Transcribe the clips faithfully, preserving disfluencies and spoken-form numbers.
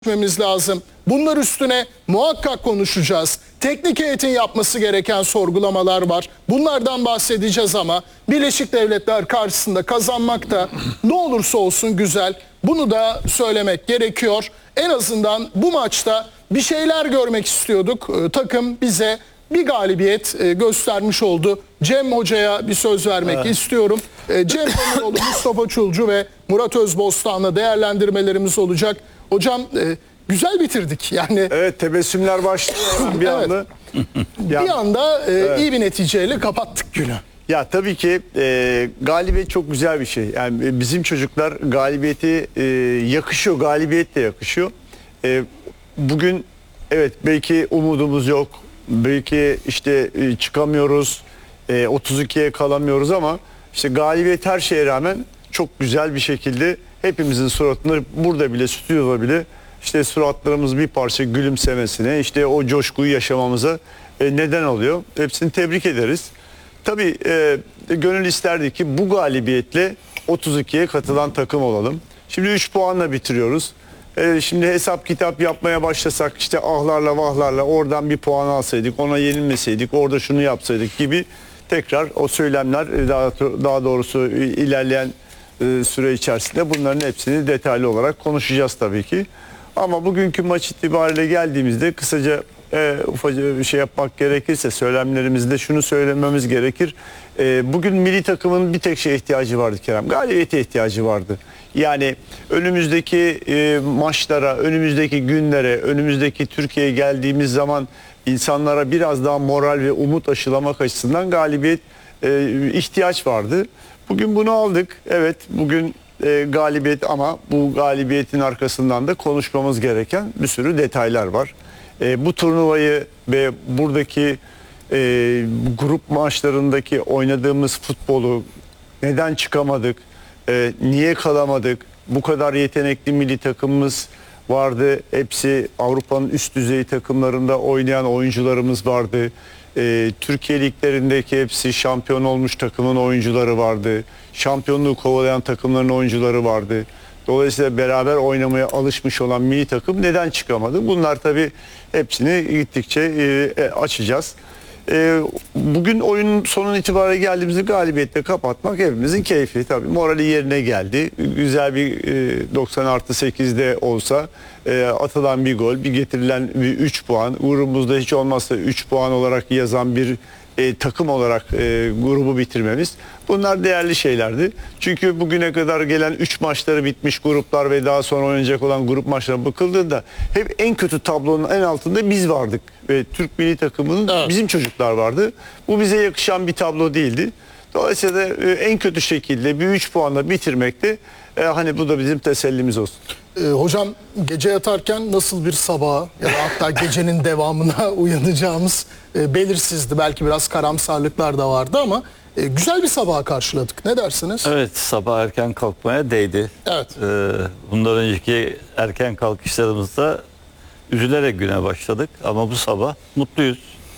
etmemiz lazım. Bunlar üstüne muhakkak konuşacağız. Teknik heyetin yapması gereken sorgulamalar var. Bunlardan bahsedeceğiz ama Birleşik Devletler karşısında kazanmak da ne olursa olsun güzel. Bunu da söylemek gerekiyor. En azından bu maçta bir şeyler görmek istiyorduk. Ee, takım bize bir galibiyet e, göstermiş oldu. Cem Hoca'ya bir söz vermek evet. istiyorum. E, Cem Kamiroğlu, Mustafa Çulcu ve Murat Özbostan'la değerlendirmelerimiz olacak. Hocam e, güzel bitirdik. Yani evet, tebessümler başladı bir evet. anda. Bir anda e, evet. iyi bir neticeyle kapattık günü. Ya tabii ki e, galibiyet çok güzel bir şey. Yani bizim çocuklar galibiyeti e, yakışıyor, galibiyet de yakışıyor. E, bugün evet belki umudumuz yok. Belki işte e, çıkamıyoruz. E, otuz ikiye kalamıyoruz ama işte galibiyet her şeye rağmen çok güzel bir şekilde hepimizin suratını burada bile, stüdyoda bile işte suratlarımız bir parça gülümsemesine, işte o coşkuyu yaşamamıza e, neden oluyor. Hepsini tebrik ederiz. Tabii e, gönül isterdi ki bu galibiyetle otuz ikiye katılan takım olalım. Şimdi üç puanla bitiriyoruz. E, şimdi hesap kitap yapmaya başlasak, işte ahlarla vahlarla oradan bir puan alsaydık, ona yenilmeseydik, orada şunu yapsaydık gibi tekrar o söylemler, daha, daha doğrusu ilerleyen e, süre içerisinde bunların hepsini detaylı olarak konuşacağız tabii ki. Ama bugünkü maç itibariyle geldiğimizde kısaca e, ufacık bir şey yapmak gerekirse söylemlerimizde şunu söylememiz gerekir. E, bugün milli takımın bir tek şeye ihtiyacı vardı Kerem. Galibiyete ihtiyacı vardı. Yani önümüzdeki e, maçlara, önümüzdeki günlere, önümüzdeki Türkiye'ye geldiğimiz zaman insanlara biraz daha moral ve umut aşılamak açısından galibiyet e, ihtiyaç vardı. Bugün bunu aldık. Evet, bugün e, galibiyet ama bu galibiyetin arkasından da konuşmamız gereken bir sürü detaylar var. E, bu turnuvayı ve buradaki e, grup maçlarındaki oynadığımız futbolu neden çıkamadık, e, niye kalamadık, bu kadar yetenekli milli takımımız vardı. Hepsi Avrupa'nın üst düzey takımlarında oynayan oyuncularımız vardı. E, Türkiye liglerindeki hepsi şampiyon olmuş takımın oyuncuları vardı. Şampiyonluğu kovalayan takımların oyuncuları vardı. Dolayısıyla beraber oynamaya alışmış olan milli takım neden çıkamadı? Bunlar tabii hepsini gittikçe e, açacağız. E, bugün oyunun sonun itibariyle geldiğimizde galibiyetle kapatmak hepimizin keyfi. Tabii morali yerine geldi. Güzel bir e, doksan artı sekizde olsa e, atılan bir gol, bir getirilen bir üç puan. Grubumuzda hiç olmazsa üç puan olarak yazan bir E, takım olarak e, grubu bitirmemiz, bunlar değerli şeylerdi. Çünkü bugüne kadar gelen üç maçları bitmiş gruplar ve daha sonra oynayacak olan grup maçlarına bakıldığında hep en kötü tablonun en altında biz vardık ve Türk milli takımının evet. bizim çocuklar vardı. Bu bize yakışan bir tablo değildi. Dolayısıyla e, en kötü şekilde bir üç puanla bitirmekte e, hani bu da bizim tesellimiz olsun. Ee, hocam gece yatarken nasıl bir sabaha ya da hatta gecenin devamına uyanacağımız e, belirsizdi. Belki biraz karamsarlıklar da vardı ama e, güzel bir sabaha karşıladık. Ne dersiniz? Evet, sabah erken kalkmaya değdi. Evet. Ee, bundan önceki erken kalkışlarımızda üzülerek güne başladık ama bu sabah mutluyuz.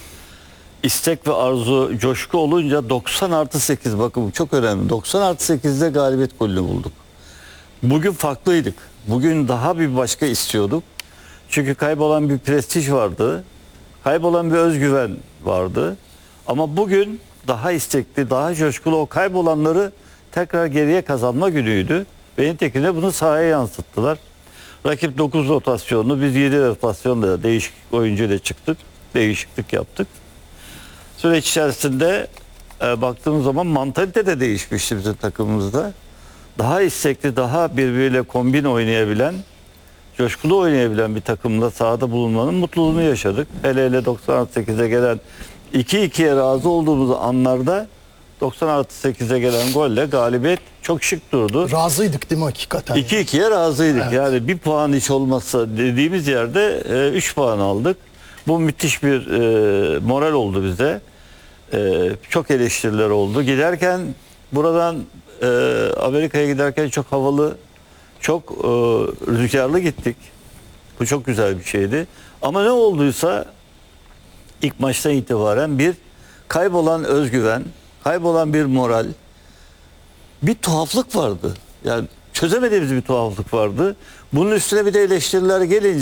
İstek ve arzu, coşku olunca doksan artı sekiz, bakın bu çok önemli. doksan artı sekizde galibiyet golünü bulduk. Bugün farklıydık. Bugün daha bir başka istiyorduk. Çünkü kaybolan bir prestij vardı. Kaybolan bir özgüven vardı. Ama bugün daha istekli, daha coşkulu, o kaybolanları tekrar geriye kazanma günüydü. Ve nitekim bunu sahaya yansıttılar. Rakip dokuz rotasyonlu, biz yedi rotasyonla değişik oyuncuyla çıktık. Değişiklik yaptık. Süreç içerisinde e, baktığımız zaman mantalite de değişmişti bizim takımımızda. Daha istekli, daha birbiriyle kombin oynayabilen, coşkulu oynayabilen bir takımla sahada bulunmanın mutluluğunu yaşadık. Hele hele doksan artı sekize gelen iki ikiye razı olduğumuz anlarda doksan artı sekize gelen golle galibiyet çok şık durdu. Razıydık değil mi hakikaten? iki ikiye razıydık. Evet. Yani bir puan hiç olmazsa dediğimiz yerde üç puan aldık. Bu müthiş bir e, moral oldu bize. E, çok eleştiriler oldu. Giderken buradan e, Amerika'ya giderken çok havalı, çok e, rüzgarlı gittik. Bu çok güzel bir şeydi. Ama ne olduysa ilk maçtan itibaren bir kaybolan özgüven, kaybolan bir moral, bir tuhaflık vardı. Yani çözemediğimiz bir tuhaflık vardı. Bunun üstüne bir de eleştiriler gelince